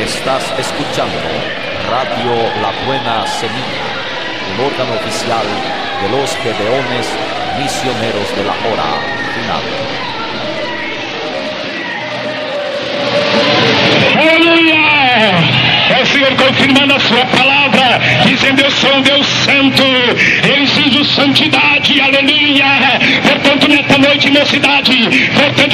Estás escuchando Radio La Buena Semilla, un órgano oficial de los Gedeones Misioneros de la Hora Final. Aleluia! É o Senhor confirmando a sua palavra, dizendo: eu sou um Deus santo, eu exijo santidade, aleluia! Portanto, nesta noite, mocidade, portanto,